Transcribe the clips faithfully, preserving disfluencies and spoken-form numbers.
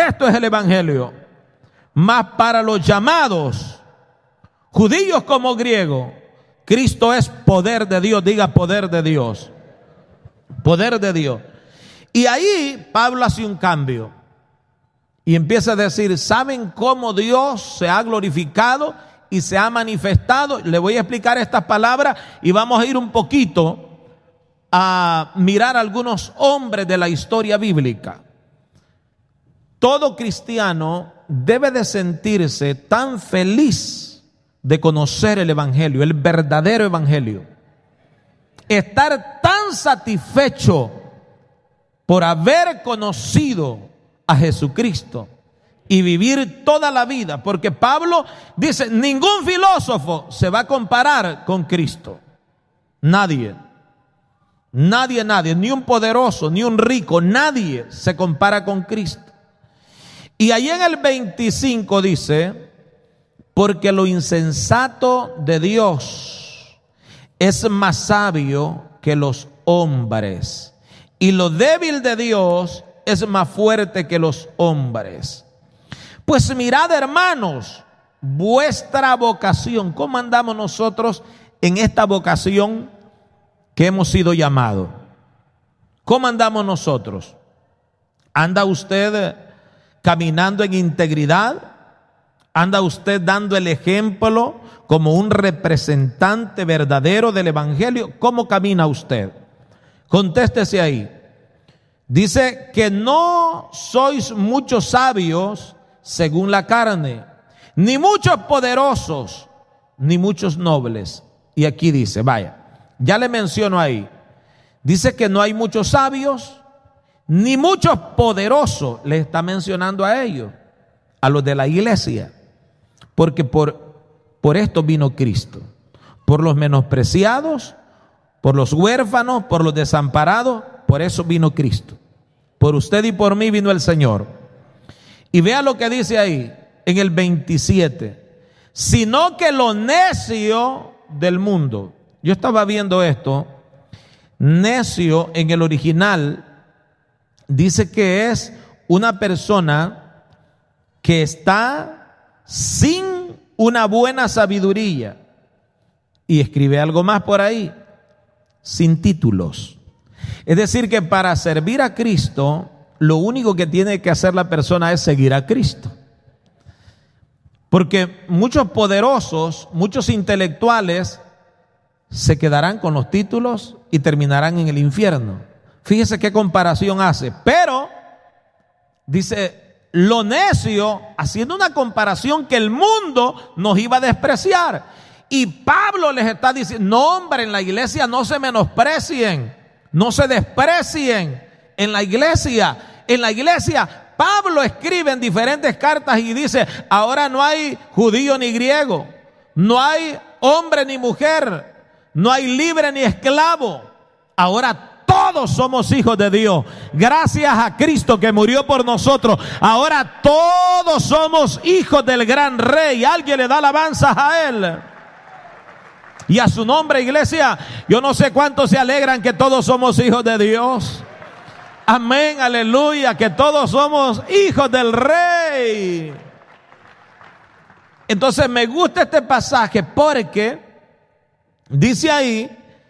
esto es el evangelio. Mas para los llamados, judíos como griegos, Cristo es poder de Dios. Diga poder de Dios. Poder de Dios. Y ahí Pablo hace un cambio y empieza a decir, ¿saben cómo Dios se ha glorificado y se ha manifestado? Le voy a explicar estas palabras y vamos a ir un poquito a mirar algunos hombres de la historia bíblica. Todo cristiano debe de sentirse tan feliz de conocer el evangelio, el verdadero evangelio. Estar tan satisfecho por haber conocido a Jesucristo y vivir toda la vida, porque Pablo dice, ningún filósofo se va a comparar con Cristo. Nadie, nadie, nadie, ni un poderoso, ni un rico, nadie se compara con Cristo. Y ahí en el veinticinco dice, porque lo insensato de Dios es más sabio que los hombres, y lo débil de Dios es más fuerte que los hombres. Pues mirad, hermanos, vuestra vocación. ¿Cómo andamos nosotros en esta vocación que hemos sido llamados? ¿Cómo andamos nosotros? ¿Anda usted caminando en integridad? ¿Anda usted dando el ejemplo como un representante verdadero del evangelio? ¿Cómo camina usted? Contéstese ahí. Dice que no sois muchos sabios según la carne, ni muchos poderosos, ni muchos nobles. Y aquí dice, vaya, ya le menciono ahí, dice que no hay muchos sabios, ni muchos poderosos. Le está mencionando a ellos, a los de la iglesia, porque por, por esto vino Cristo, por los menospreciados, por los huérfanos, por los desamparados. Por eso vino Cristo. Por usted y por mí vino el Señor. Y vea lo que dice ahí en el veintisiete. Sino que lo necio del mundo. Yo estaba viendo esto. Necio en el original dice que es una persona que está sin una buena sabiduría. Y escribe algo más por ahí. Sin títulos. Es decir, que para servir a Cristo, lo único que tiene que hacer la persona es seguir a Cristo. Porque muchos poderosos, muchos intelectuales, se quedarán con los títulos y terminarán en el infierno. Fíjese qué comparación hace. Pero, dice, lo necio, haciendo una comparación que el mundo nos iba a despreciar. Y Pablo les está diciendo, no hombre, en la iglesia no se menosprecien, no se desprecien en la iglesia. En la iglesia, Pablo escribe en diferentes cartas y dice, ahora no hay judío ni griego, no hay hombre ni mujer, no hay libre ni esclavo. Ahora todos somos hijos de Dios, gracias a Cristo que murió por nosotros. Ahora todos somos hijos del gran Rey. Alguien le da alabanzas a Él. Y a su nombre, iglesia. Yo no sé cuántos se alegran que todos somos hijos de Dios. Amén, aleluya, que todos somos hijos del Rey. Entonces me gusta este pasaje porque dice ahí,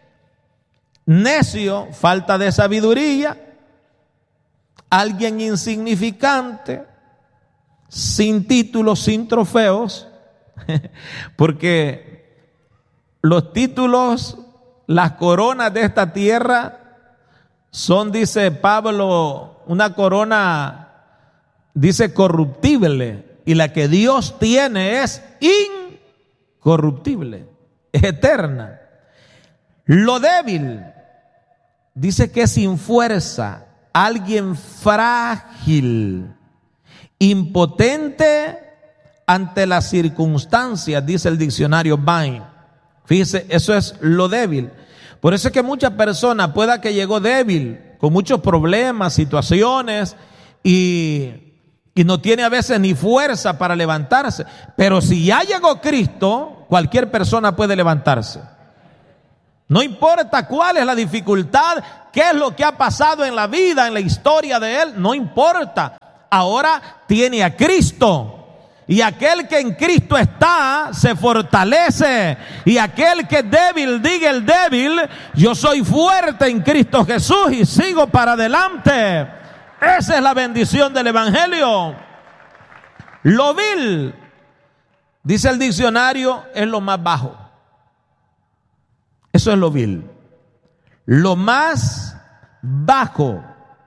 necio, falta de sabiduría, alguien insignificante, sin títulos, sin trofeos, porque los títulos, las coronas de esta tierra son, dice Pablo, una corona, dice, corruptible, y la que Dios tiene es incorruptible, es eterna. Lo débil, dice que es sin fuerza, alguien frágil, impotente ante las circunstancias, dice el diccionario Vine. Fíjese, eso es lo débil. Por eso es que muchas personas, pueda que llegó débil, con muchos problemas, situaciones, y, y no tiene a veces ni fuerza para levantarse. Pero si ya llegó Cristo, cualquier persona puede levantarse. No importa cuál es la dificultad, qué es lo que ha pasado en la vida, en la historia de él, no importa. ahora tiene a Cristo. Y aquel que en Cristo está se fortalece. Y aquel que es débil, diga el débil, yo soy fuerte en Cristo Jesús y sigo para adelante. Esa es la bendición del Evangelio. Lo vil, dice el diccionario, es lo más bajo. Eso es lo vil. Lo más bajo.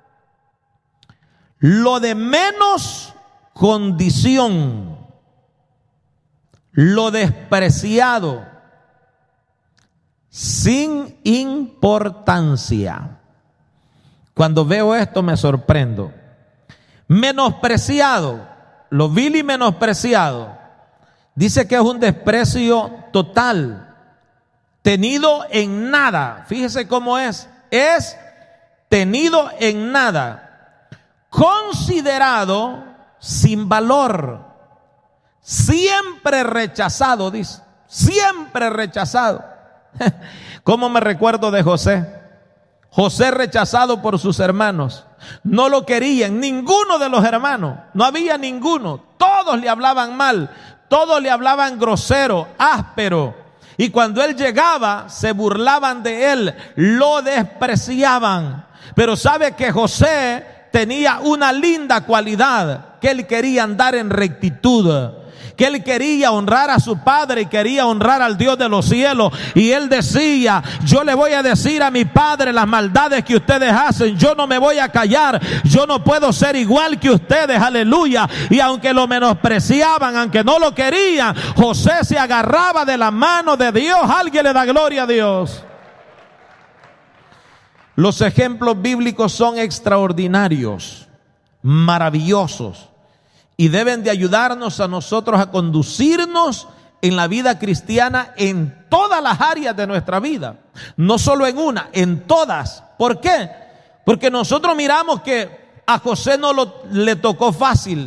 Lo de menos condición. Lo despreciado. Sin importancia. Cuando veo esto me sorprendo. Menospreciado. Lo vil y menospreciado. Dice que es un desprecio total. Tenido en nada. Fíjese cómo es. Es tenido en nada. Considerado sin valor. Siempre rechazado, dice. Siempre rechazado. ¿Cómo me recuerdo de José? José rechazado por sus hermanos. No lo querían, ninguno de los hermanos. No había ninguno. Todos le hablaban mal. Todos le hablaban grosero, áspero. Y cuando él llegaba, se burlaban de él, lo despreciaban. Pero sabe que José tenía una linda cualidad, que él quería andar en rectitud, que él quería honrar a su padre y quería honrar al Dios de los cielos. Y él decía, yo le voy a decir a mi padre las maldades que ustedes hacen, yo no me voy a callar, yo no puedo ser igual que ustedes, aleluya. Y aunque lo menospreciaban, aunque no lo querían, José se agarraba de la mano de Dios. Alguien le da gloria a Dios. Los ejemplos bíblicos son extraordinarios, maravillosos, y deben de ayudarnos a nosotros a conducirnos en la vida cristiana en todas las áreas de nuestra vida. No solo en una, en todas. ¿Por qué? Porque nosotros miramos que a José no lo, le tocó fácil.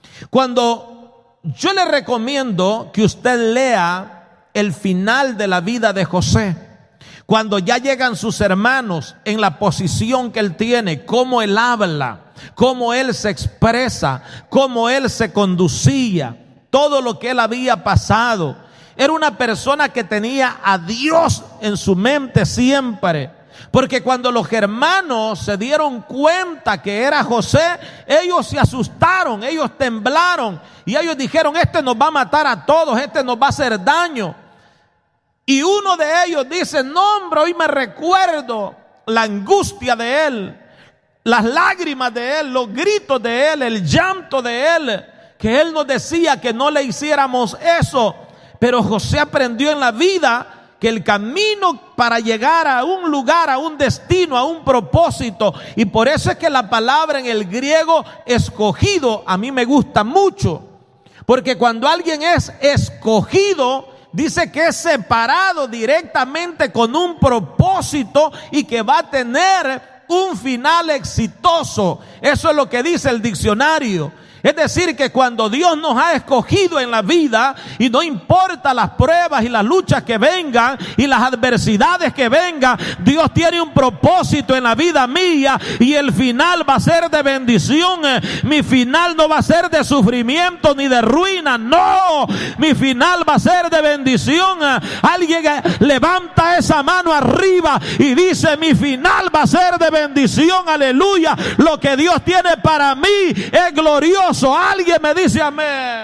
Cuando yo le recomiendo que usted lea el final de la vida de José, cuando ya llegan sus hermanos en la posición que él tiene, cómo él habla, cómo él se expresa, cómo él se conducía, todo lo que él había pasado. Era una persona que tenía a Dios en su mente siempre. Porque cuando los hermanos se dieron cuenta que era José, ellos se asustaron, ellos temblaron y ellos dijeron, este nos va a matar a todos, este nos va a hacer daño. Y uno de ellos dice, no hombre, hoy me recuerdo la angustia de él, las lágrimas de él, los gritos de él, el llanto de él, que él nos decía que no le hiciéramos eso. Pero José aprendió en la vida que el camino para llegar a un lugar, a un destino, a un propósito, y por eso es que la palabra en el griego escogido a mí me gusta mucho, porque cuando alguien es escogido, dice que es separado directamente con un propósito y que va a tener un final exitoso. Eso es lo que dice el diccionario. Es decir, que cuando Dios nos ha escogido en la vida, y no importa las pruebas y las luchas que vengan y las adversidades que vengan, Dios tiene un propósito en la vida mía y el final va a ser de bendición. Mi final no va a ser de sufrimiento ni de ruina, no, mi final va a ser de bendición. Alguien levanta esa mano arriba y dice, mi final va a ser de bendición, aleluya. Lo que Dios tiene para mí es glorioso. Alguien me dice amén.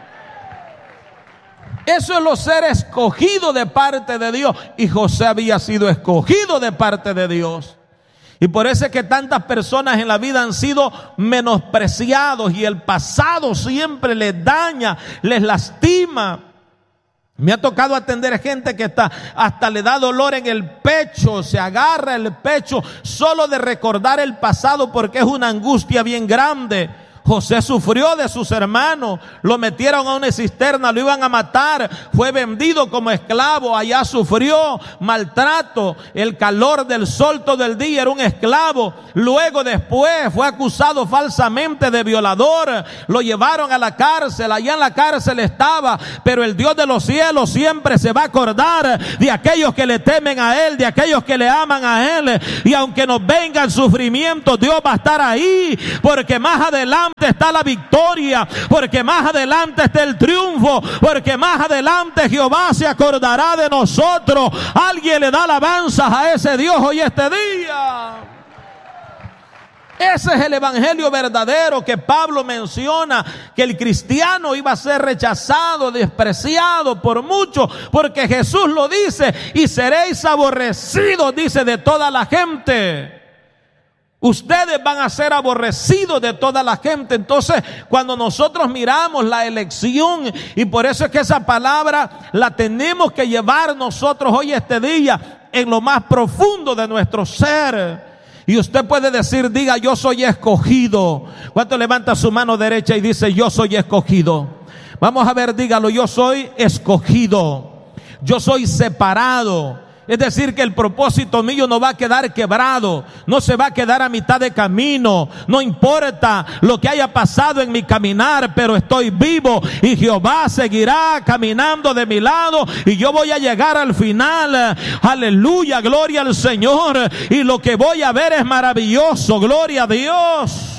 Eso es lo ser escogido de parte de Dios. Y José había sido escogido de parte de Dios. Y por eso es que tantas personas en la vida han sido menospreciados y el pasado siempre les daña, les lastima. Me ha tocado atender gente que está, hasta le da dolor en el pecho, se agarra el pecho solo de recordar el pasado, porque es una angustia bien grande. José sufrió de sus hermanos, lo metieron a una cisterna, lo iban a matar, fue vendido como esclavo, allá sufrió maltrato, el calor del sol todo el día, era un esclavo. Luego después fue acusado falsamente de violador, lo llevaron a la cárcel, allá en la cárcel estaba, pero el Dios de los cielos siempre se va a acordar de aquellos que le temen a Él, de aquellos que le aman a Él, y aunque nos venga el sufrimiento, Dios va a estar ahí, porque más adelante adelante está la victoria, porque más adelante está el triunfo, porque más adelante Jehová se acordará de nosotros. Alguien le da alabanzas a ese Dios hoy este día. Ese es el evangelio verdadero que Pablo menciona, que el cristiano iba a ser rechazado, despreciado por muchos, porque Jesús lo dice: y seréis aborrecidos, dice, de toda la gente. Ustedes van a ser aborrecidos de toda la gente. Entonces, cuando nosotros miramos la elección, y por eso es que esa palabra la tenemos que llevar nosotros hoy este día en lo más profundo de nuestro ser. Y usted puede decir, diga: yo soy escogido. ¿Cuánto levanta su mano derecha y dice: yo soy escogido? Vamos a ver, dígalo: yo soy escogido, yo soy separado. Es decir, que el propósito mío no va a quedar quebrado, no se va a quedar a mitad de camino. No importa lo que haya pasado en mi caminar, pero estoy vivo y Jehová seguirá caminando de mi lado y yo voy a llegar al final. Aleluya, gloria al Señor. Y lo que voy a ver es maravilloso, gloria a Dios.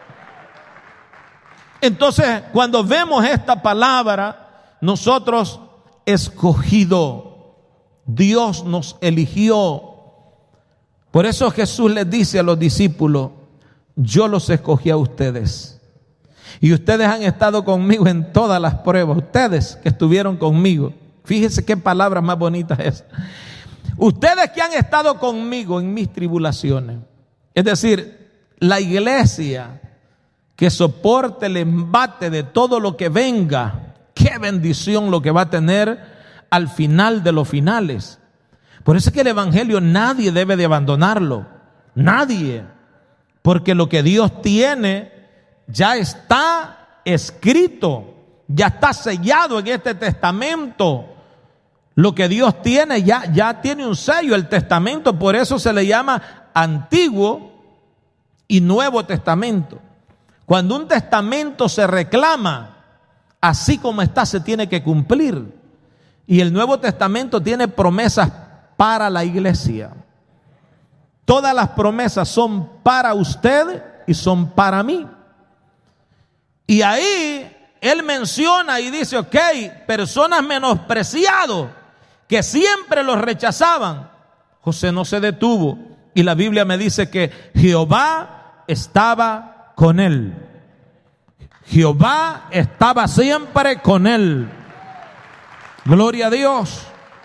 Entonces, cuando vemos esta palabra, nosotros, escogido, Dios nos eligió. Por eso Jesús les dice a los discípulos: yo los escogí a ustedes, y ustedes han estado conmigo en todas las pruebas. Ustedes que estuvieron conmigo, fíjense qué palabra más bonita es. Ustedes que han estado conmigo en mis tribulaciones. Es decir, la iglesia que soporte el embate de todo lo que venga, qué bendición lo que va a tener al final de los finales. Por eso es que el evangelio nadie debe de abandonarlo, nadie, porque lo que Dios tiene ya está escrito, ya está sellado en este testamento. Lo que Dios tiene ya, ya tiene un sello, el testamento. Por eso se le llama Antiguo y Nuevo Testamento. Cuando un testamento se reclama, así como está, se tiene que cumplir. Y el Nuevo Testamento tiene promesas para la iglesia. Todas las promesas son para usted y son para mí. Y ahí él menciona y dice: ok, personas menospreciados que siempre los rechazaban. José no se detuvo, y la Biblia me dice que Jehová estaba con él. Jehová estaba siempre con él. Gloria a Dios.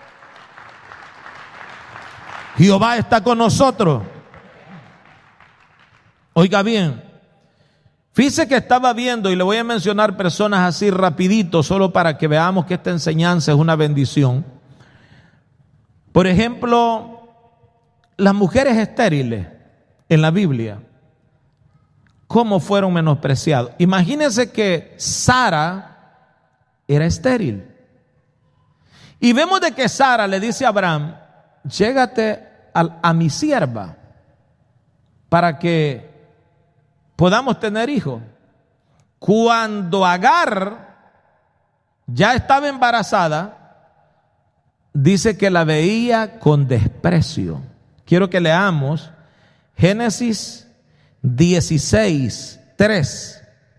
Jehová está con nosotros. Oiga bien, fíjese que estaba viendo, y le voy a mencionar personas así rapidito, solo para que veamos que esta enseñanza es una bendición. Por ejemplo, las mujeres estériles en la Biblia, ¿cómo fueron menospreciados? Imagínense que Sara era estéril. Y vemos de que Sara le dice a Abraham: llégate a, a mi sierva para que podamos tener hijos. Cuando Agar ya estaba embarazada, dice que la veía con desprecio. Quiero que leamos Génesis dieciséis, tres.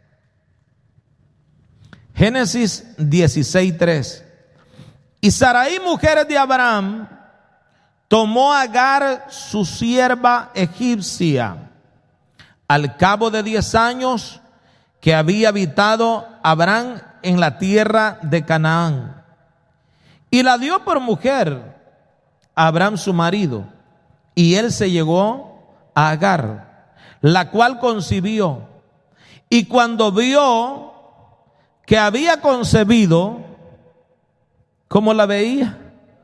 Génesis dieciséis, tres. Y Sarai, mujer de Abraham, tomó a Agar, su sierva egipcia, al cabo de diez años que había habitado Abraham en la tierra de Canaán, y la dio por mujer a Abraham su marido, y él se llegó a Agar, la cual concibió, y cuando vio que había concebido, ¿cómo la veía?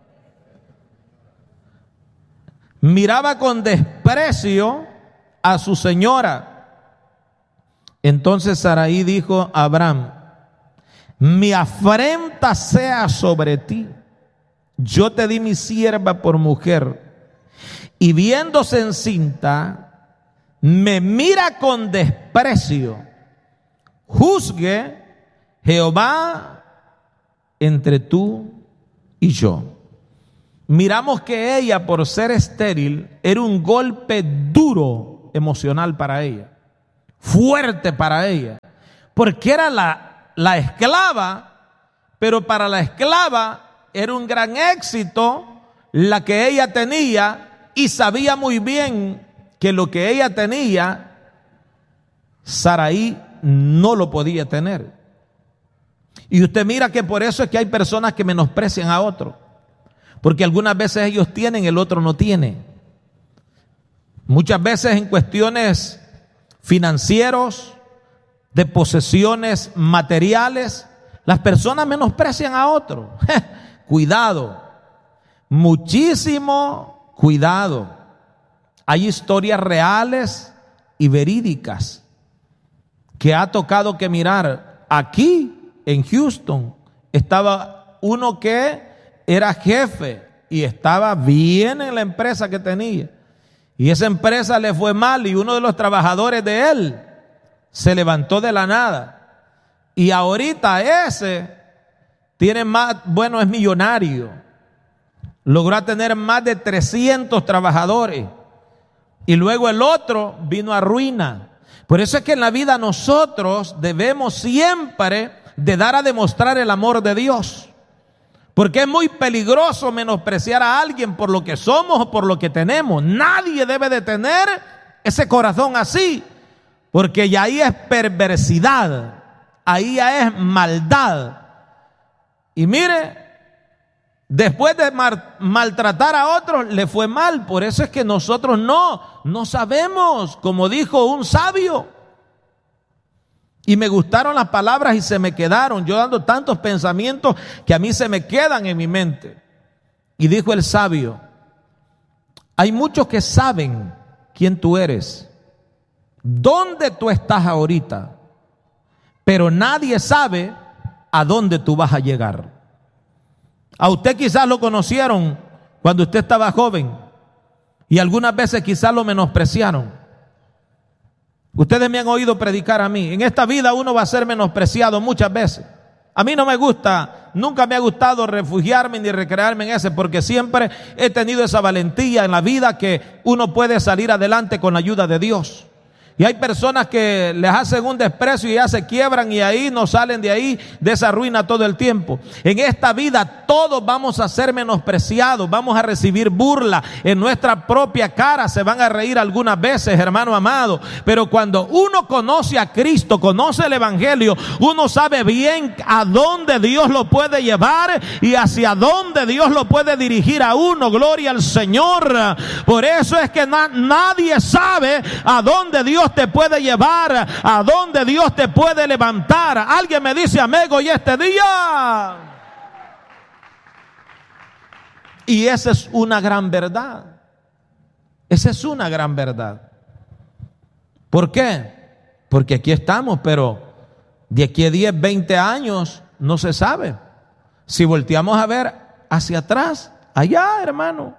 Miraba con desprecio a su señora. Entonces Sarai dijo a Abraham: mi afrenta sea sobre ti, yo te di mi sierva por mujer, y viéndose encinta, me mira con desprecio. Juzgue Jehová entre tú y yo. Miramos que ella, por ser estéril, era un golpe duro emocional para ella. fuerte para ella, porque era la, la esclava, pero para la esclava era un gran éxito la que ella tenía, y sabía muy bien que lo que ella tenía, Saraí no lo podía tener. Y usted mira que por eso es que hay personas que menosprecian a otro, porque algunas veces ellos tienen, el otro no tiene. Muchas veces en cuestiones financieros, de posesiones materiales, las personas menosprecian a otro. Cuidado, muchísimo cuidado. Hay historias reales y verídicas que ha tocado que mirar. Aquí en Houston estaba uno que era jefe y estaba bien en la empresa que tenía, y esa empresa le fue mal, y uno de los trabajadores de él se levantó de la nada, y ahorita ese tiene más, bueno, es millonario, logró tener más de trescientos trabajadores, y luego el otro vino a ruina. Por eso es que en la vida nosotros debemos siempre de dar a demostrar el amor de Dios, porque es muy peligroso menospreciar a alguien por lo que somos o por lo que tenemos. Nadie debe de tener ese corazón así, porque ya ahí es perversidad, ahí ya es maldad. Y mire, después de mal, maltratar a otros, le fue mal. Por eso es que nosotros no, no sabemos, como dijo un sabio. Y me gustaron las palabras y se me quedaron. Yo dando tantos pensamientos que a mí se me quedan en mi mente. Y dijo el sabio: hay muchos que saben quién tú eres, dónde tú estás ahorita, pero nadie sabe a dónde tú vas a llegar. A usted quizás lo conocieron cuando usted estaba joven, y algunas veces quizás lo menospreciaron. Ustedes me han oído predicar a mí. En esta vida uno va a ser menospreciado muchas veces. A mí no me gusta, nunca me ha gustado refugiarme ni recrearme en ese, porque siempre he tenido esa valentía en la vida que uno puede salir adelante con la ayuda de Dios. Y hay personas que les hacen un desprecio y ya se quiebran, y ahí no salen de ahí, de esa ruina todo el tiempo. En esta vida todos vamos a ser menospreciados, vamos a recibir burla, en nuestra propia cara se van a reír algunas veces, hermano amado. Pero cuando uno conoce a Cristo, conoce el Evangelio, uno sabe bien a dónde Dios lo puede llevar y hacia dónde Dios lo puede dirigir a uno. Gloria al Señor. Por eso es que na- nadie sabe a dónde Dios te puede llevar, a dónde Dios te puede levantar. Alguien me dice amigo, y este día. Y esa es una gran verdad. Esa es una gran verdad. ¿Por qué? Porque aquí estamos, pero de aquí a diez, veinte años no se sabe. Si volteamos a ver hacia atrás, allá, hermano.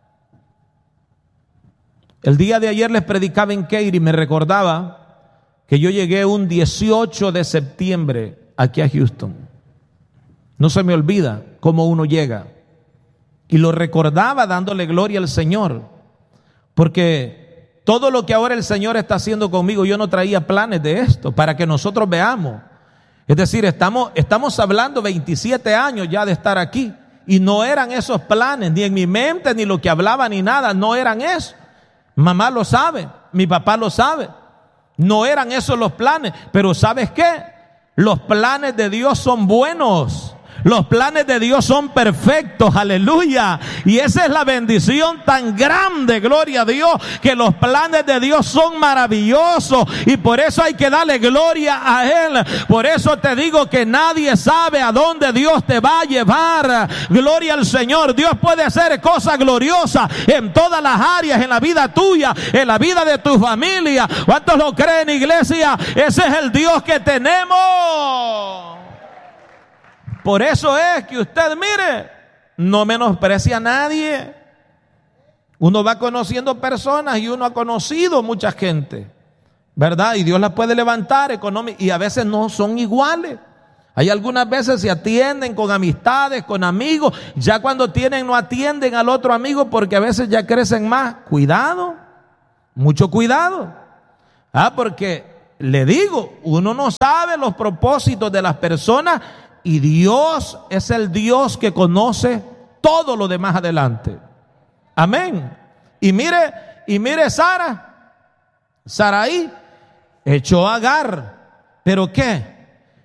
El día de ayer les predicaba en Katy y me recordaba que yo llegué un dieciocho de septiembre aquí a Houston. No se me olvida cómo uno llega. Y lo recordaba dándole gloria al Señor, porque todo lo que ahora el Señor está haciendo conmigo, yo no traía planes de esto para que nosotros veamos. Es decir, estamos, estamos hablando veintisiete años ya de estar aquí, y no eran esos planes, ni en mi mente, ni lo que hablaba, ni nada, no eran eso. Mamá lo sabe, mi papá lo sabe. No eran esos los planes, pero ¿sabes qué? Los planes de Dios son buenos. Los planes de Dios son perfectos, aleluya. Y esa es la bendición tan grande, gloria a Dios, que los planes de Dios son maravillosos, y por eso hay que darle gloria a Él. Por eso te digo que nadie sabe a dónde Dios te va a llevar. Gloria al Señor. Dios puede hacer cosas gloriosas en todas las áreas, en la vida tuya, en la vida de tu familia. ¿Cuántos lo creen, iglesia? Ese es el Dios que tenemos. Por eso es que usted, mire, no menosprecia a nadie. Uno va conociendo personas y uno ha conocido mucha gente, ¿verdad? Y Dios las puede levantar económicamente, y a veces no son iguales. Hay algunas veces se atienden con amistades, con amigos. Ya cuando tienen, no atienden al otro amigo porque a veces ya crecen más. Cuidado, mucho cuidado. Ah, porque le digo, uno no sabe los propósitos de las personas y Dios es el Dios que conoce todo lo de más adelante. Amén. Y mire, y mire Sara, Saraí echó a Agar, pero ¿qué?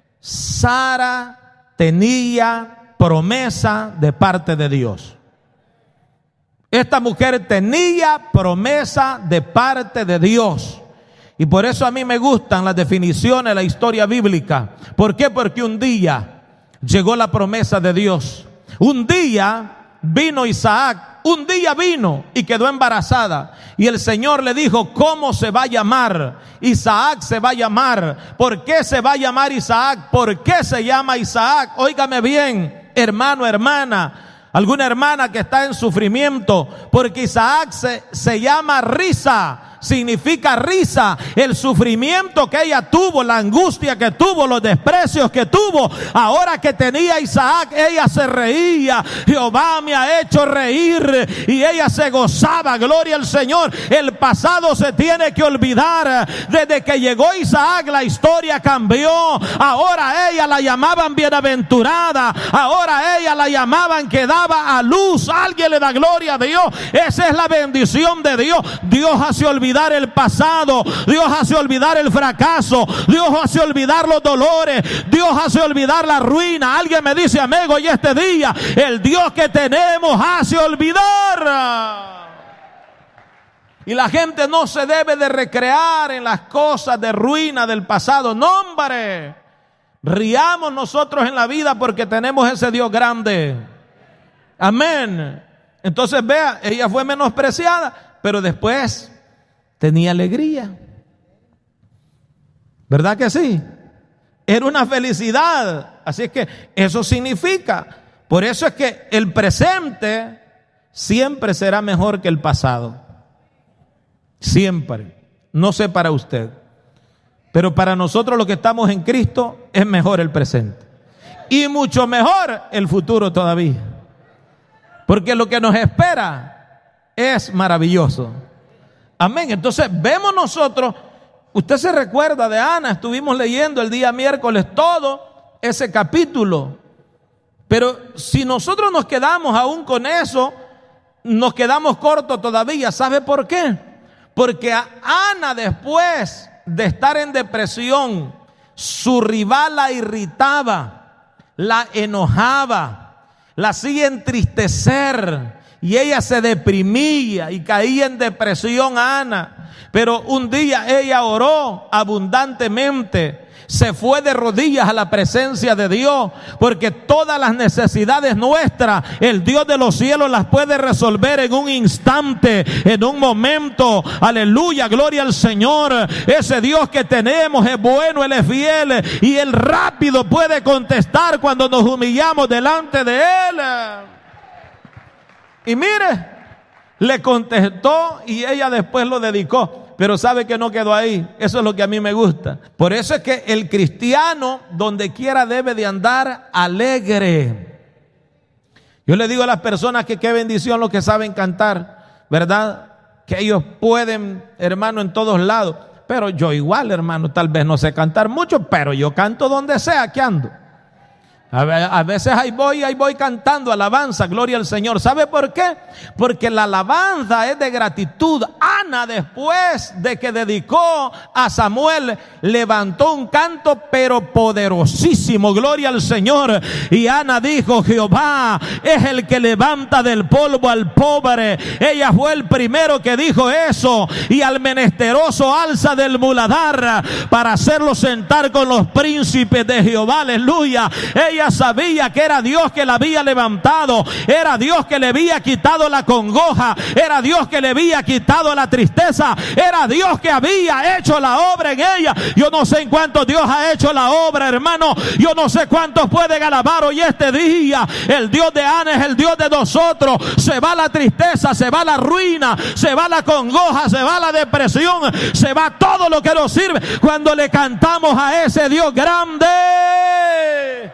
Sara tenía promesa de parte de Dios. Esta mujer tenía promesa de parte de Dios. Y por eso a mí me gustan las definiciones de la historia bíblica. ¿Por qué? Porque un día llegó la promesa de Dios. Un día vino Isaac, un día vino y quedó embarazada. Y el Señor le dijo, ¿cómo se va a llamar? Isaac se va a llamar. ¿Por qué se va a llamar Isaac? ¿Por qué se llama Isaac? Óigame bien, hermano, hermana, alguna hermana que está en sufrimiento, porque Isaac se, se llama risa. Significa risa, el sufrimiento que ella tuvo, la angustia que tuvo, los desprecios que tuvo. Ahora que tenía Isaac, ella se reía. Jehová me ha hecho reír, y ella se gozaba. Gloria al Señor. El pasado se tiene que olvidar. Desde que llegó Isaac, la historia cambió. Ahora ella la llamaban bienaventurada. Ahora ella la llamaban que daba a luz. Alguien le da gloria a Dios. Esa es la bendición de Dios. Dios hace olvidar el pasado, Dios hace olvidar el fracaso, Dios hace olvidar los dolores, Dios hace olvidar la ruina. Alguien me dice, amigo, y este día el Dios que tenemos hace olvidar. Y la gente no se debe de recrear en las cosas de ruina del pasado. No, hombre, riamos nosotros en la vida porque tenemos ese Dios grande. Amén. Entonces vea, ella fue menospreciada, pero después tenía alegría. ¿Verdad que sí? Era una felicidad. Así es que eso significa. Por eso es que el presente siempre será mejor que el pasado. Siempre. No sé para usted, pero para nosotros los que estamos en Cristo es mejor el presente. Y mucho mejor el futuro todavía. Porque lo que nos espera es maravilloso. Amén. Entonces vemos nosotros, usted se recuerda de Ana, estuvimos leyendo el día miércoles todo ese capítulo, pero si nosotros nos quedamos aún con eso, nos quedamos cortos todavía. ¿Sabe por qué? Porque a Ana, después de estar en depresión, su rival la irritaba, la enojaba, la hacía entristecer, y ella se deprimía y caía en depresión, Ana. Pero un día ella oró abundantemente, se fue de rodillas a la presencia de Dios, porque todas las necesidades nuestras, el Dios de los cielos las puede resolver en un instante, en un momento. Aleluya, gloria al Señor. Ese Dios que tenemos es bueno, Él es fiel, y Él rápido puede contestar cuando nos humillamos delante de Él. Y mire, le contestó y ella después lo dedicó. Pero sabe que no quedó ahí. Eso es lo que a mí me gusta. Por eso es que el cristiano donde quiera debe de andar alegre. Yo le digo a las personas que qué bendición los que saben cantar, ¿verdad? Que ellos pueden, hermano, en todos lados. Pero yo igual, hermano, tal vez no sé cantar mucho, pero yo canto donde sea que ando. A veces ahí voy, ahí voy cantando alabanza, gloria al Señor. ¿Sabe por qué? Porque la alabanza es de gratitud. Ana, después de que dedicó a Samuel, levantó un canto pero poderosísimo, gloria al Señor. Y Ana dijo, Jehová es el que levanta del polvo al pobre. Ella fue el primero que dijo eso. Y al menesteroso alza del muladar para hacerlo sentar con los príncipes de Jehová, aleluya. Ella sabía que era Dios que la había levantado, era Dios que le había quitado la congoja, era Dios que le había quitado la tristeza, era Dios que había hecho la obra en ella. Yo no sé en cuántos Dios ha hecho la obra, hermano. Yo no sé cuántos pueden alabar hoy este día. El Dios de Ana es el Dios de nosotros. Se va la tristeza, se va la ruina, se va la congoja, se va la depresión, se va todo lo que nos sirve cuando le cantamos a ese Dios grande.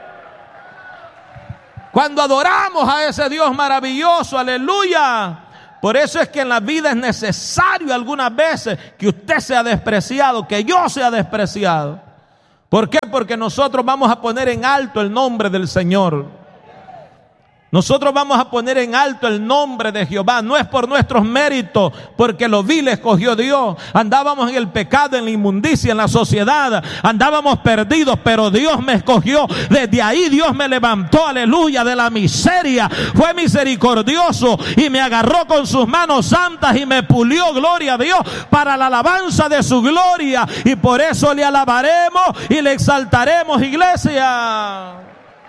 Cuando adoramos a ese Dios maravilloso, aleluya. Por eso es que en la vida es necesario algunas veces que usted sea despreciado, que yo sea despreciado. ¿Por qué? Porque nosotros vamos a poner en alto el nombre del Señor. Nosotros vamos a poner en alto el nombre de Jehová. No es por nuestros méritos, porque lo vil escogió Dios. Andábamos en el pecado, en la inmundicia, en la sociedad. Andábamos perdidos, pero Dios me escogió. Desde ahí Dios me levantó, aleluya, de la miseria. Fue misericordioso y me agarró con sus manos santas y me pulió, gloria a Dios, para la alabanza de su gloria. Y por eso le alabaremos y le exaltaremos, iglesia.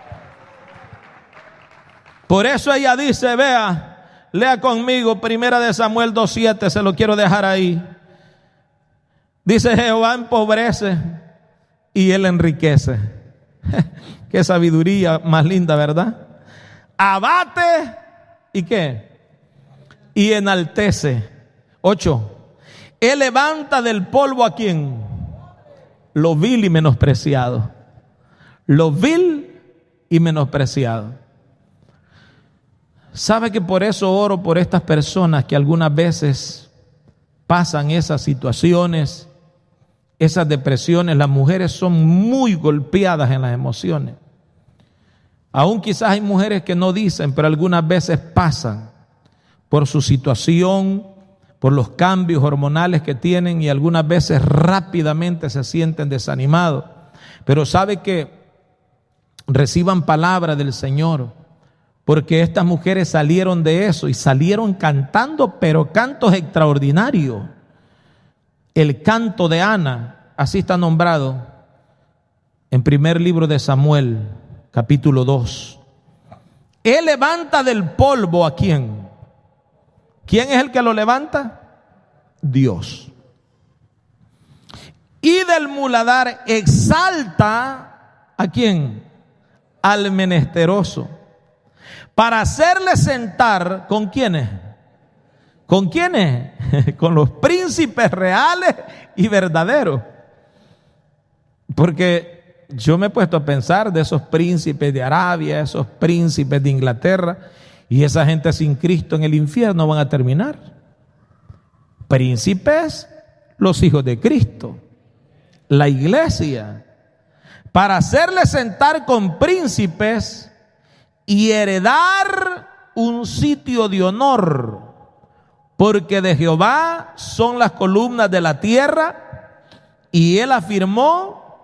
Por eso ella dice, vea, lea conmigo Primera de Samuel dos siete, se lo quiero dejar ahí. Dice, Jehová empobrece y él enriquece. Qué sabiduría más linda, ¿verdad? Abate y qué, y enaltece. Ocho, él levanta del polvo a quién, lo vil y menospreciado. Lo vil y menospreciado. ¿Sabe que por eso oro por estas personas que algunas veces pasan esas situaciones, esas depresiones? Las mujeres son muy golpeadas en las emociones. Aún quizás hay mujeres que no dicen, pero algunas veces pasan por su situación, por los cambios hormonales que tienen, y algunas veces rápidamente se sienten desanimados. Pero sabe que reciban palabra del Señor, porque estas mujeres salieron de eso y salieron cantando, pero cantos extraordinarios. El canto de Ana, así está nombrado en primer libro de Samuel, capítulo dos. Él levanta del polvo a quién. ¿Quién es el que lo levanta? Dios. Y del muladar exalta a quién, al menesteroso, para hacerle sentar, ¿con quiénes? ¿Con quiénes? Con los príncipes reales y verdaderos. Porque yo me he puesto a pensar de esos príncipes de Arabia, esos príncipes de Inglaterra, y esa gente sin Cristo en el infierno van a terminar. Príncipes, los hijos de Cristo, la iglesia, para hacerle sentar con príncipes y heredar un sitio de honor, porque de Jehová son las columnas de la tierra, y él afirmó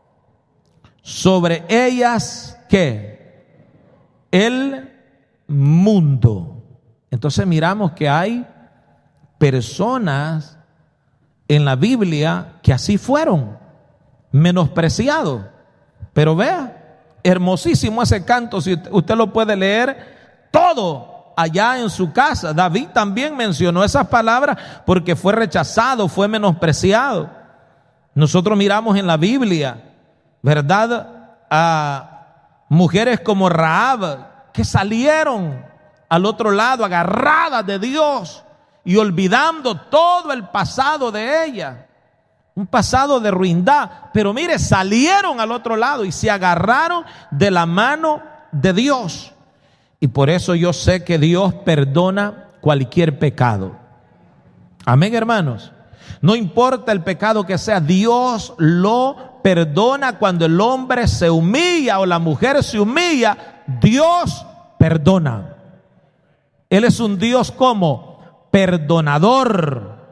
sobre ellas ¿qué? El mundo. Entonces miramos que hay personas en la Biblia que así fueron, menospreciados. Pero vea, hermosísimo ese canto, si usted lo puede leer todo allá en su casa. David también mencionó esas palabras porque fue rechazado, fue menospreciado. Nosotros miramos en la Biblia, ¿verdad?, a mujeres como Rahab, que salieron al otro lado agarradas de Dios y olvidando todo el pasado de ella. Un pasado de ruindad, pero mire, salieron al otro lado y se agarraron de la mano de Dios. Y por eso yo sé que Dios perdona cualquier pecado. Amén, hermanos. No importa el pecado que sea, Dios lo perdona cuando el hombre se humilla o la mujer se humilla. Dios perdona. Él es un Dios como perdonador.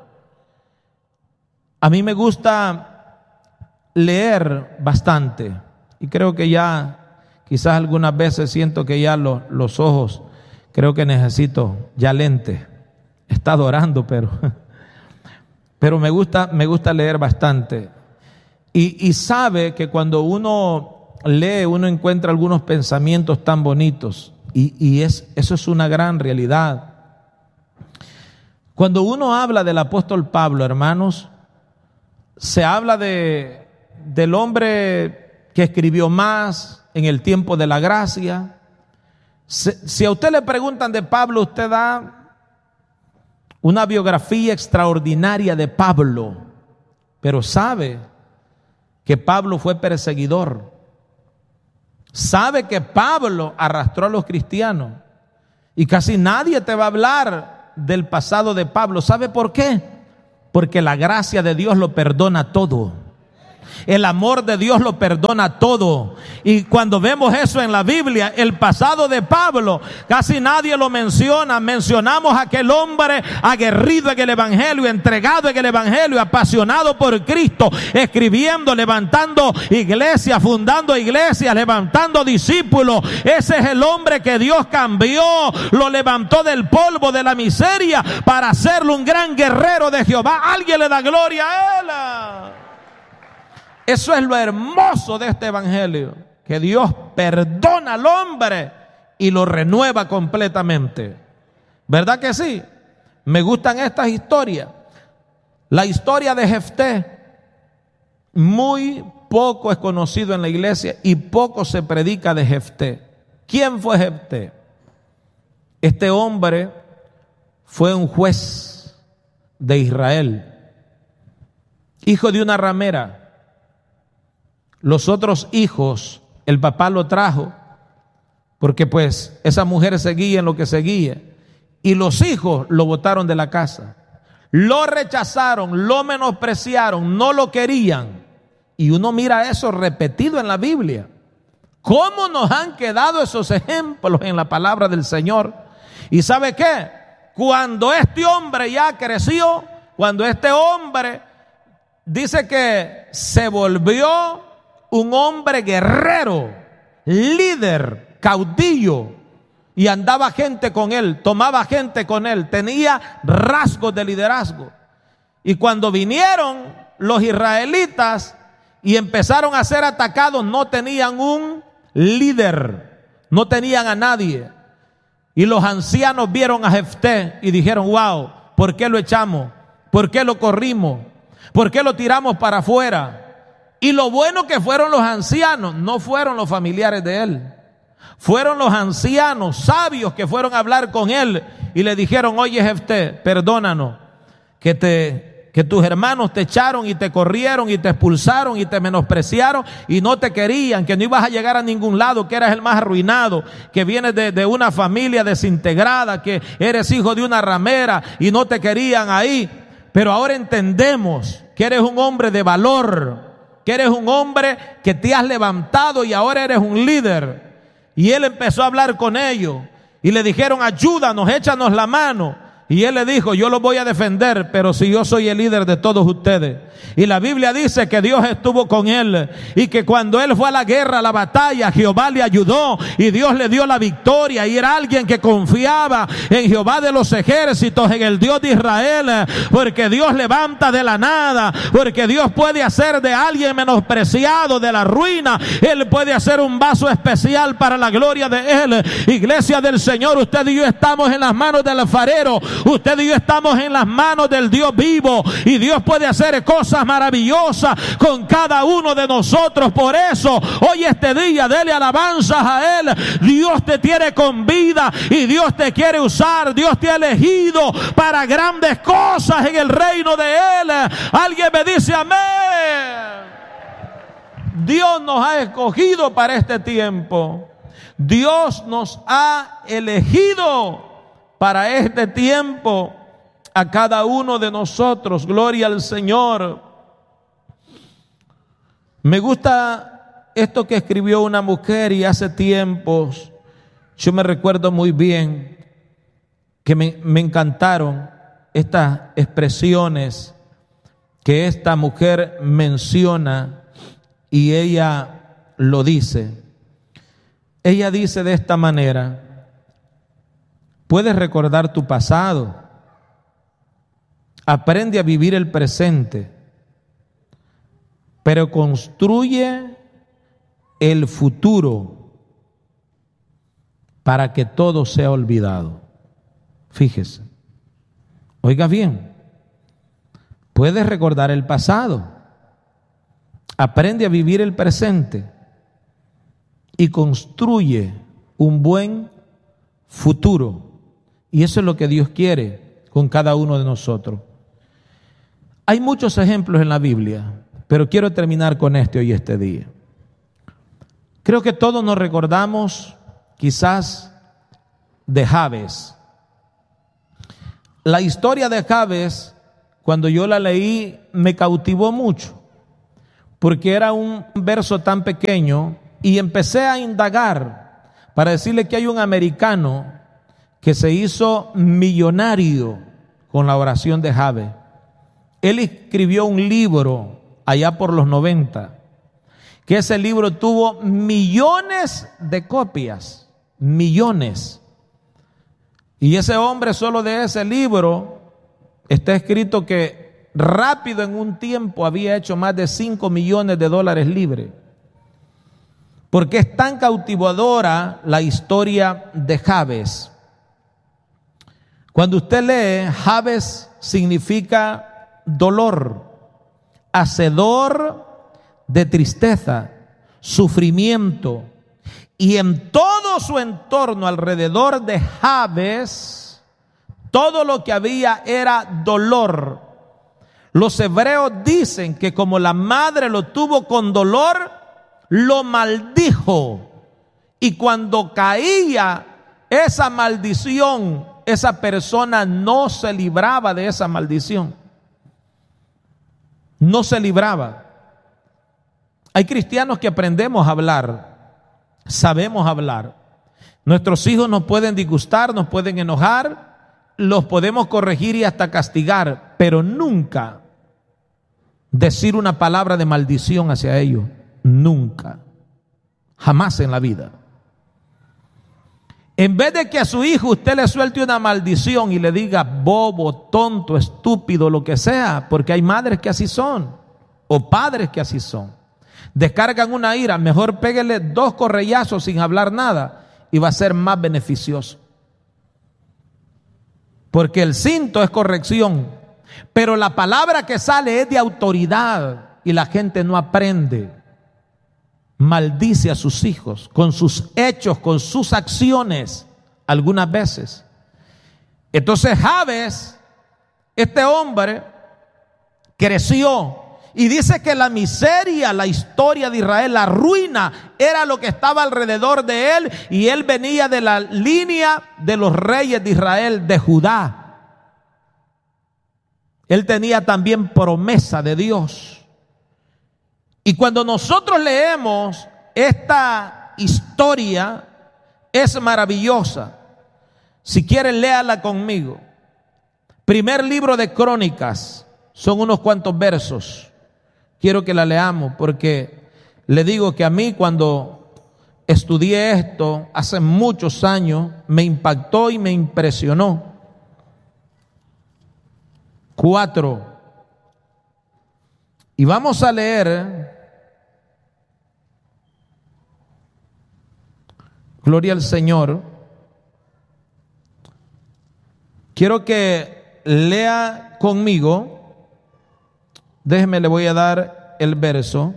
A mí me gusta leer bastante y creo que ya, quizás algunas veces siento que ya lo, los ojos, creo que necesito ya lente. He estado orando, pero, pero me gusta, me gusta leer bastante. Y, y sabe que cuando uno lee, uno encuentra algunos pensamientos tan bonitos y, y es, eso es una gran realidad. Cuando uno habla del apóstol Pablo, hermanos, se habla de, del hombre que escribió más en el tiempo de la gracia. Si, si a usted le preguntan de Pablo, usted da una biografía extraordinaria de Pablo, pero sabe que Pablo fue perseguidor. Sabe que Pablo arrastró a los cristianos y casi nadie te va a hablar del pasado de Pablo. ¿Sabe por qué? Porque la gracia de Dios lo perdona todo. El amor de Dios lo perdona todo. Y cuando vemos eso en la Biblia, el pasado de Pablo, casi nadie lo menciona. Mencionamos a aquel hombre aguerrido en el Evangelio, entregado en el Evangelio, apasionado por Cristo, escribiendo, levantando iglesias, fundando iglesias, levantando discípulos. Ese es el hombre que Dios cambió, lo levantó del polvo, de la miseria, para hacerlo un gran guerrero de Jehová. Alguien le da gloria a él. Eso es lo hermoso de este evangelio, que Dios perdona al hombre y lo renueva completamente. ¿Verdad que sí? Me gustan estas historias. La historia de Jefté, muy poco es conocido en la iglesia y poco se predica de Jefté. ¿Quién fue Jefté? Este hombre fue un juez de Israel, hijo de una ramera. Los otros hijos, el papá lo trajo, porque pues esa mujer seguía en lo que seguía, y los hijos lo botaron de la casa, lo rechazaron, lo menospreciaron, no lo querían. Y uno mira eso repetido en la Biblia. ¿Cómo nos han quedado esos ejemplos en la palabra del Señor? ¿Y sabe qué? Cuando este hombre ya creció, cuando este hombre dice que se volvió un hombre guerrero, líder, caudillo, y andaba gente con él, tomaba gente con él, tenía rasgos de liderazgo. Y cuando vinieron los israelitas y empezaron a ser atacados, no tenían un líder, no tenían a nadie. Y los ancianos vieron a Jefté y dijeron: wow, ¿por qué lo echamos? ¿Por qué lo corrimos? ¿Por qué lo tiramos para afuera? Y lo bueno que fueron los ancianos, no fueron los familiares de él. Fueron los ancianos sabios que fueron a hablar con él y le dijeron: oye Jefté, perdónanos, que, te, que tus hermanos te echaron y te corrieron y te expulsaron y te menospreciaron y no te querían, que no ibas a llegar a ningún lado, que eras el más arruinado, que vienes de, de una familia desintegrada, que eres hijo de una ramera y no te querían ahí. Pero ahora entendemos que eres un hombre de valor, que eres un hombre que te has levantado y ahora eres un líder. Y él empezó a hablar con ellos y le dijeron: ayúdanos, échanos la mano. Y él le dijo: yo los voy a defender, pero si yo soy el líder de todos ustedes. Y la Biblia dice que Dios estuvo con él y que cuando él fue a la guerra, a la batalla, Jehová le ayudó y Dios le dio la victoria. Y era alguien que confiaba en Jehová de los ejércitos, en el Dios de Israel, porque Dios levanta de la nada, porque Dios puede hacer de alguien menospreciado, de la ruina, Él puede hacer un vaso especial para la gloria de Él. Iglesia del Señor, usted y yo estamos en las manos del alfarero. Usted y yo estamos en las manos del Dios vivo y Dios puede hacer cosas maravillosas con cada uno de nosotros. Por eso hoy este día dele alabanzas a Él. Dios te tiene con vida y Dios te quiere usar. Dios te ha elegido para grandes cosas en el reino de Él. Alguien me dice amén. Dios nos ha escogido para este tiempo. Dios nos ha elegido para este tiempo a cada uno de nosotros. Gloria al Señor. Me gusta esto que escribió una mujer, y hace tiempos yo me recuerdo muy bien que me, me encantaron estas expresiones que esta mujer menciona, y ella lo dice. Ella dice de esta manera: puedes recordar tu pasado, aprende a vivir el presente, pero construye el futuro para que todo sea olvidado. Fíjese, oiga bien, puedes recordar el pasado, aprende a vivir el presente y construye un buen futuro. Y eso es lo que Dios quiere con cada uno de nosotros. Hay muchos ejemplos en la Biblia, pero quiero terminar con este hoy, este día. Creo que todos nos recordamos quizás de Jabes. La historia de Jabes, cuando yo la leí, me cautivó mucho, porque era un verso tan pequeño, y empecé a indagar para decirle que hay un americano que se hizo millonario con la oración de Jabes. Él escribió un libro allá por los noventa, que ese libro tuvo millones de copias, millones. Y ese hombre, solo de ese libro, está escrito que rápido, en un tiempo, había hecho más de cinco millones de dólares libres. Porque es tan cautivadora la historia de Jabes. Cuando usted lee, Jabes significa dolor, hacedor de tristeza, sufrimiento. Y en todo su entorno alrededor de Jabes, todo lo que había era dolor. Los hebreos dicen que como la madre lo tuvo con dolor, lo maldijo. Y cuando caía esa maldición, esa persona no se libraba de esa maldición. No se libraba. Hay cristianos que aprendemos a hablar. Sabemos hablar. Nuestros hijos nos pueden disgustar, nos pueden enojar, los podemos corregir y hasta castigar, pero nunca decir una palabra de maldición hacia ellos. Nunca. Jamás en la vida. En vez de que a su hijo usted le suelte una maldición y le diga bobo, tonto, estúpido, lo que sea, porque hay madres que así son, o padres que así son. Descargan una ira, mejor péguele dos correllazos sin hablar nada y va a ser más beneficioso. Porque el cinto es corrección, pero la palabra que sale es de autoridad y la gente no aprende. Maldice a sus hijos con sus hechos, con sus acciones, algunas veces. Entonces Jabes, este hombre, creció. Y dice que la miseria, la historia de Israel, la ruina, era lo que estaba alrededor de él. Y él venía de la línea de los reyes de Israel, de Judá. Él tenía también promesa de Dios. Y cuando nosotros leemos esta historia, es maravillosa. Si quieren, léala conmigo. Primer libro de Crónicas, son unos cuantos versos. Quiero que la leamos porque le digo que a mí, cuando estudié esto hace muchos años, me impactó y me impresionó. Cuatro. Y vamos a leer, gloria al Señor. Quiero que lea conmigo. Déjeme, le voy a dar el verso.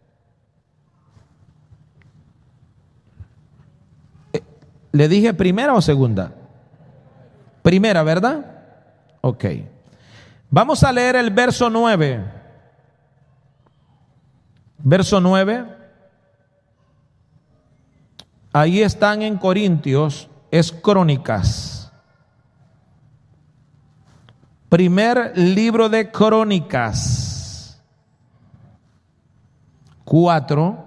¿Le dije primera o segunda? Primera, ¿verdad? Ok. Vamos a leer el verso nueve. Verso nueve. Ahí están en Corintios, es Crónicas. Primer libro de Crónicas. Cuatro.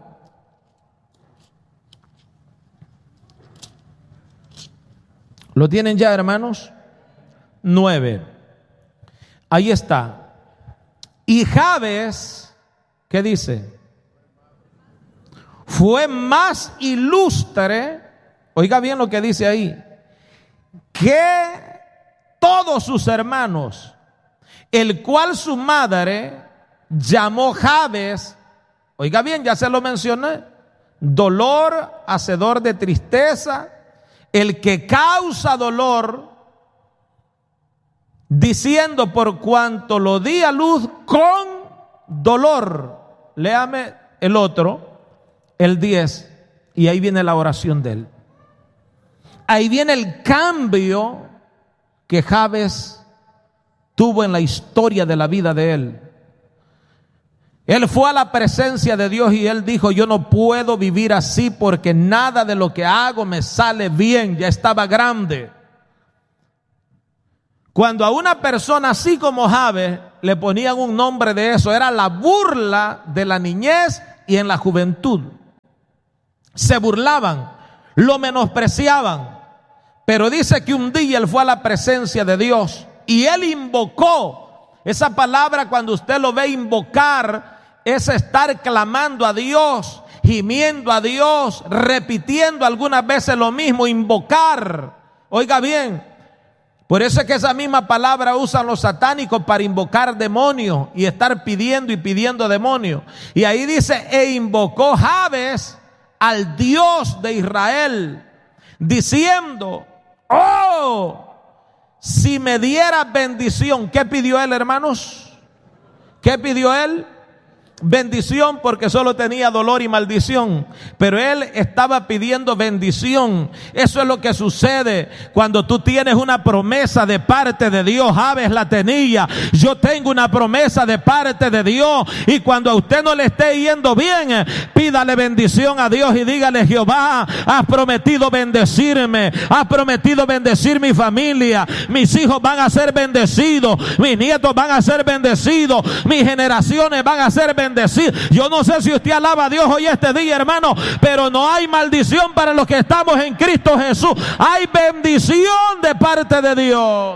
¿Lo tienen ya, hermanos? Nueve. Ahí está. Y Jabes, ¿qué dice? Fue más ilustre, oiga bien lo que dice ahí, que todos sus hermanos, el cual su madre llamó Jabes, oiga bien, ya se lo mencioné, dolor, hacedor de tristeza, el que causa dolor, diciendo por cuanto lo di a luz con dolor. Léame el otro, el diez, y ahí viene la oración de él. Ahí viene el cambio que Jabes tuvo en la historia de la vida de él. Él fue a la presencia de Dios y él dijo: yo no puedo vivir así porque nada de lo que hago me sale bien. Ya estaba grande. Cuando a una persona así como Jabes le ponían un nombre de eso, era la burla de la niñez y en la juventud. Se burlaban, lo menospreciaban. Pero dice que un día él fue a la presencia de Dios y él invocó. Esa palabra, cuando usted lo ve invocar, es estar clamando a Dios, gimiendo a Dios, repitiendo algunas veces lo mismo, invocar. Oiga bien, por eso es que esa misma palabra usan los satánicos para invocar demonios y estar pidiendo y pidiendo demonios. Y ahí dice, e invocó Jabes al Dios de Israel, diciendo, oh, si me diera bendición. ¿Qué pidió él, hermanos? ¿Qué pidió él? Bendición, porque solo tenía dolor y maldición, pero él estaba pidiendo bendición. Eso es lo que sucede cuando tú tienes una promesa de parte de Dios. Jabes la tenía. Yo tengo una promesa de parte de Dios, y cuando a usted no le esté yendo bien, pídale bendición a Dios y dígale: Jehová, has prometido bendecirme, has prometido bendecir mi familia, mis hijos van a ser bendecidos, mis nietos van a ser bendecidos, mis generaciones van a ser bendecidas. Decir, yo no sé si usted alaba a Dios hoy este día, hermano, pero no hay maldición para los que estamos en Cristo Jesús. Hay bendición de parte de Dios.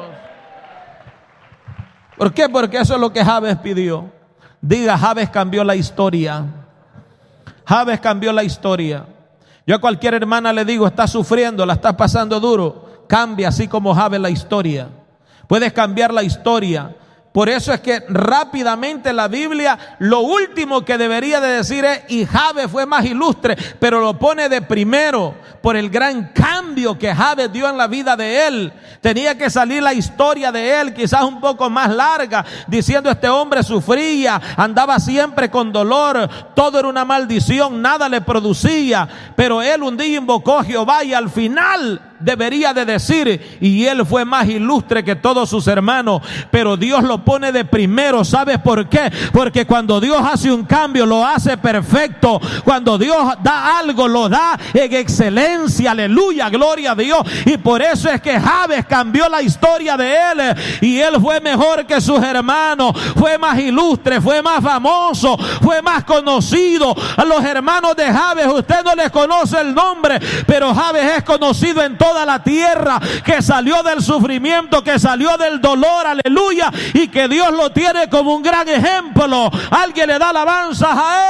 ¿Por qué? Porque eso es lo que Jabes pidió. Diga: Jabes cambió la historia. Jabes cambió la historia. Yo a cualquier hermana le digo: está sufriendo, la está pasando duro, cambia así como Jabes la historia. Puedes cambiar la historia. Por eso es que rápidamente la Biblia lo último que debería de decir es: y Jabes fue más ilustre, pero lo pone de primero por el gran cambio que Jabes dio en la vida de él. Tenía que salir la historia de él, quizás un poco más larga, diciendo: este hombre sufría, andaba siempre con dolor, todo era una maldición, nada le producía, pero él un día invocó a Jehová, y al final debería de decir: y él fue más ilustre que todos sus hermanos. Pero Dios lo pone de primero. ¿Sabes por qué? Porque cuando Dios hace un cambio, lo hace perfecto. Cuando Dios da algo, lo da en excelencia. Aleluya, gloria a Dios. Y por eso es que Jabes cambió la historia de él, y él fue mejor que sus hermanos, fue más ilustre, fue más famoso, fue más conocido. A los hermanos de Jabes usted no les conoce el nombre, pero Jabes es conocido en toda la tierra, que salió del sufrimiento, que salió del dolor, aleluya, y que Dios lo tiene como un gran ejemplo. Alguien le da alabanzas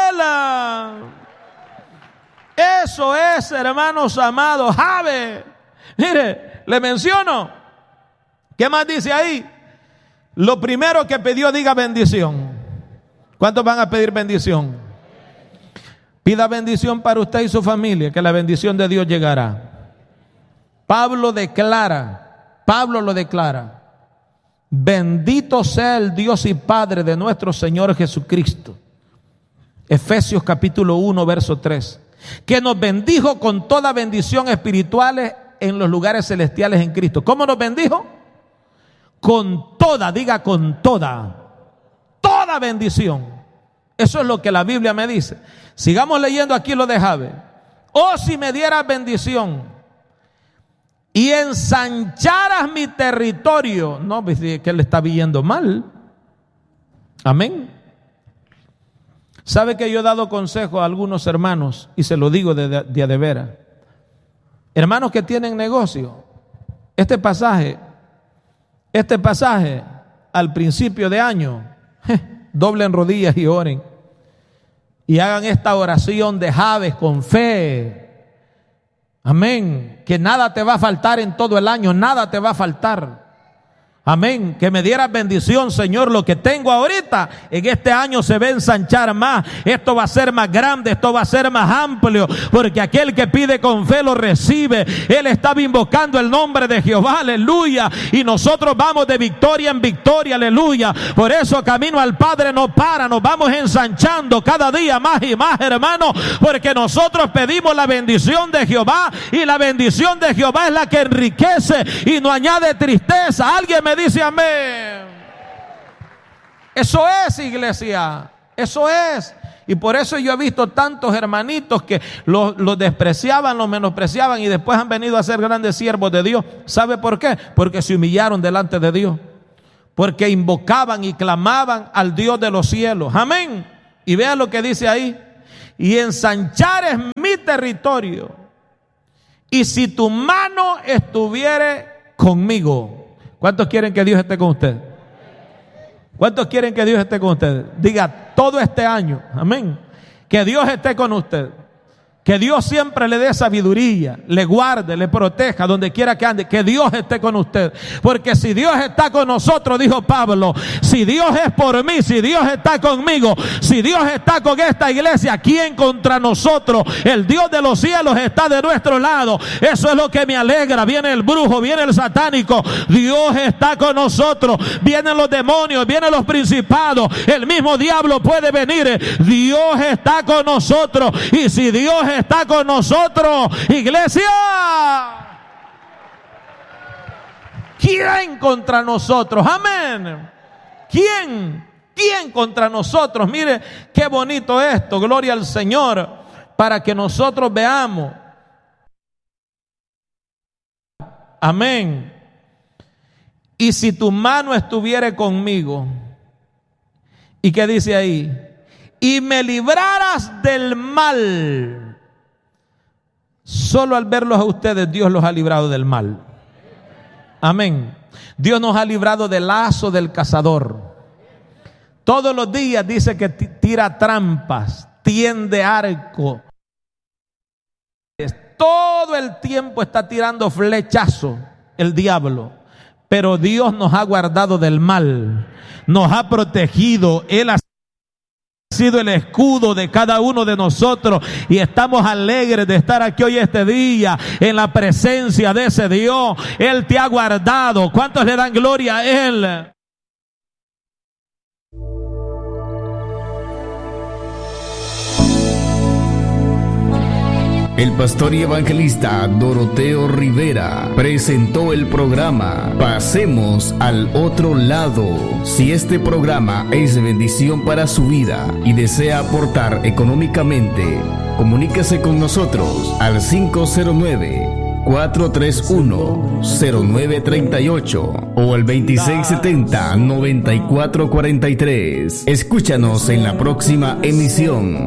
a él. Eso es, hermanos amados, Jabes. Mire, le menciono. ¿Qué más dice ahí? Lo primero que pidió, diga bendición. ¿Cuántos van a pedir bendición? Pida bendición para usted y su familia, que la bendición de Dios llegará. Pablo declara, Pablo lo declara: bendito sea el Dios y Padre de nuestro Señor Jesucristo. Efesios capítulo uno, verso tres. Que nos bendijo con toda bendición espirituales en los lugares celestiales en Cristo. ¿Cómo nos bendijo? Con toda, diga con toda, toda bendición. Eso es lo que la Biblia me dice. Sigamos leyendo aquí lo de Jabes. Oh, si me dieras bendición y ensancharas mi territorio. No, pues que él está viviendo mal. Amén. Sabe que yo he dado consejo a algunos hermanos, y se lo digo de, de, de, de veras. Hermanos que tienen negocio, este pasaje, este pasaje al principio de año, doblen rodillas y oren, y hagan esta oración de Jabes con fe. Amén. Que nada te va a faltar en todo el año, nada te va a faltar. Amén. Que me dieras bendición, Señor. Lo que tengo ahorita en este año se va a ensanchar más. Esto va a ser más grande, esto va a ser más amplio, porque aquel que pide con fe lo recibe. Él estaba invocando el nombre de Jehová, aleluya, y nosotros vamos de victoria en victoria, aleluya. Por eso camino al Padre no para, nos vamos ensanchando cada día más y más, hermano, porque nosotros pedimos la bendición de Jehová, y la bendición de Jehová es la que enriquece y no añade tristeza. Alguien me dice amén. Eso es, iglesia, eso es. Y por eso yo he visto tantos hermanitos que los, los despreciaban, los menospreciaban y después han venido a ser grandes siervos de Dios. ¿Sabe por qué? Porque se humillaron delante de Dios. Porque invocaban y clamaban al Dios de los cielos. Amén. Y vean lo que dice ahí. Y ensanchar es mi territorio. Y si tu mano estuviere conmigo. ¿Cuántos quieren que Dios esté con usted? ¿Cuántos quieren que Dios esté con usted? Diga todo este año. Amén. Que Dios esté con usted. Que Dios siempre le dé sabiduría, le guarde, le proteja donde quiera que ande. Que Dios esté con usted. Porque si Dios está con nosotros, dijo Pablo, si Dios es por mí, si Dios está conmigo, si Dios está con esta iglesia, ¿quién contra nosotros? El Dios de los cielos está de nuestro lado. Eso es lo que me alegra. Viene el brujo, viene el satánico. Dios está con nosotros. Vienen los demonios, vienen los principados. El mismo diablo puede venir. Dios está con nosotros. Y si Dios está con nosotros, iglesia, ¿quién contra nosotros? Amén. ¿Quién? ¿Quién contra nosotros? Mire qué bonito esto, gloria al Señor, para que nosotros veamos. Amén. Y si tu mano estuviere conmigo, ¿y qué dice ahí? Y me libraras del mal. Solo al verlos a ustedes, Dios los ha librado del mal. Amén. Dios nos ha librado del lazo del cazador. Todos los días dice que tira trampas, tiende arco. Todo el tiempo está tirando flechazo el diablo. Pero Dios nos ha guardado del mal. Nos ha protegido. Él ha sido el escudo de cada uno de nosotros y estamos alegres de estar aquí hoy este día en la presencia de ese Dios. Él te ha guardado. ¿Cuántos le dan gloria a Él? El pastor y evangelista Doroteo Rivera presentó el programa Pasemos al Otro Lado. Si este programa es de bendición para su vida y desea aportar económicamente, comuníquese con nosotros al cinco cero nueve, cuatro tres uno, cero nueve tres ocho o al veintiséis setenta, noventa y cuatro cuarenta y tres. Escúchanos en la próxima emisión.